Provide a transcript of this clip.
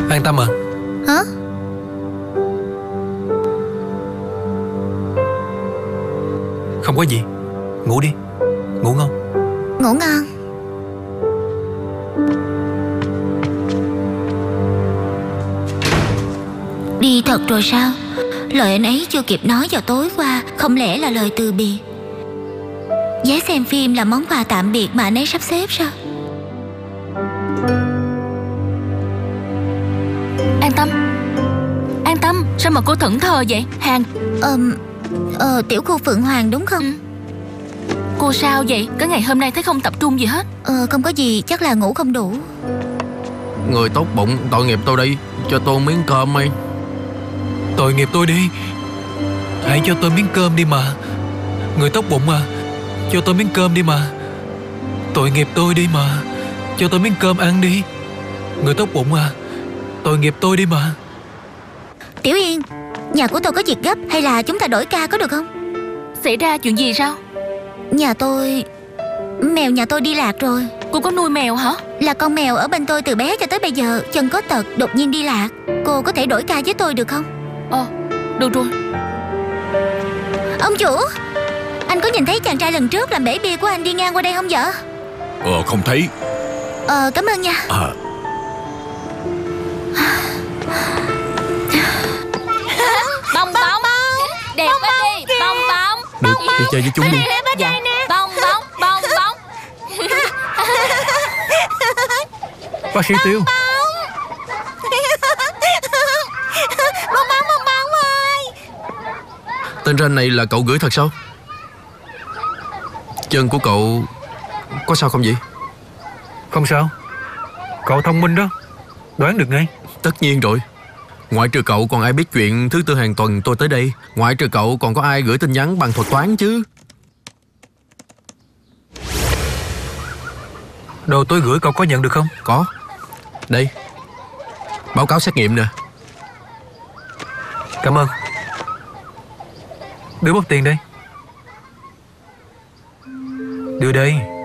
An Tâm à? Hả? Không có gì. Ngủ đi. Ngủ ngon. Ngủ ngon. Đi thật rồi sao? Lời anh ấy chưa kịp nói vào tối qua, không lẽ là lời từ biệt? Vé xem phim là món quà tạm biệt mà anh ấy sắp xếp sao? An Tâm, An Tâm, sao mà cô thẫn thờ vậy? Hàng Tiểu khu Phượng Hoàng đúng không? Cô sao vậy? Cả ngày hôm nay thấy không tập trung gì hết. Không có gì, chắc là ngủ không đủ. Người tốt bụng tội nghiệp tôi đi, cho tôi miếng cơm đi. Tội nghiệp tôi đi. Hãy cho tôi miếng cơm đi mà. Người tốt bụng à, cho tôi miếng cơm đi mà. Tội nghiệp tôi đi mà. Cho tôi miếng cơm ăn đi. Người tốt bụng à, tội nghiệp tôi đi mà. Tiểu Yên, nhà của tôi có việc gấp, hay là chúng ta đổi ca có được không? Xảy ra chuyện gì sao? Mèo nhà tôi đi lạc rồi. Cô có nuôi mèo hả? Là con mèo ở bên tôi từ bé cho tới bây giờ, chân có tật, đột nhiên đi lạc. Cô có thể đổi ca với tôi được không? Được rồi. Ông chủ, anh có nhìn thấy chàng trai lần trước làm bể bia của anh đi ngang qua đây không vậy? Không thấy. Cảm ơn nha. Bong bóng. Đẹp quá đi. Bong bóng. Được, đi chơi với chúng đi. Dạ. Bong bóng. Bong bóng. Bác sĩ Tiêu. Bong bóng ơi. Tên ranh này là cậu gửi thật sao? Chân của cậu có sao không vậy? Không sao. Cậu thông minh đó, đoán được ngay. Tất nhiên rồi. Ngoại trừ cậu còn ai biết chuyện thứ tư hàng tuần tôi tới đây? Ngoại trừ cậu còn có ai gửi tin nhắn bằng thuật toán chứ? Đồ tôi gửi cậu có nhận được không? Có. Đây, báo cáo xét nghiệm nè. Cảm ơn. Đưa bóp tiền đây. Đưa đây.